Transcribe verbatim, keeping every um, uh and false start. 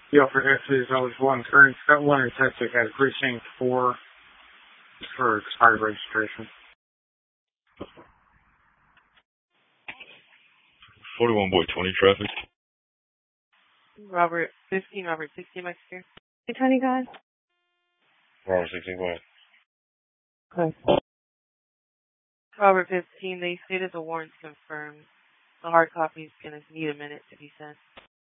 Yeah, for Texas, I was one current, got one in Texas at precinct four for expired registration. forty-one boy twenty traffic. Robert fifteen, Robert sixteen, Max here. Hey, twenty guys. Robert sixteen, go ahead. Okay. Robert fifteen, they stated the warrant's confirmed. The hard copy is going to need a minute to be sent.